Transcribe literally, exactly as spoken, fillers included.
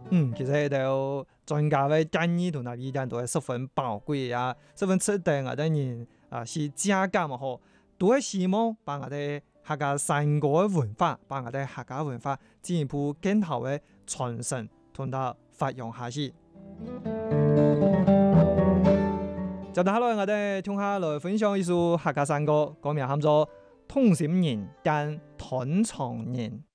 嗯，其實就專家嘅建議同埋意見都係十分寶貴啊，十分值得我哋人啊是加減嘛好，都係希望把我哋客家山歌嘅文化，把我哋客家文化進一步更好嘅傳承同埋發揚下去。接下來我哋聽下來分享一首客家山歌，歌名喊做《同心人間斷腸人》。